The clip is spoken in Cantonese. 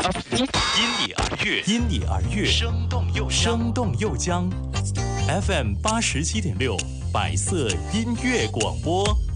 因你而悦， 因你而悦， 生动又生动又将。FM 87.6，百色音乐广播。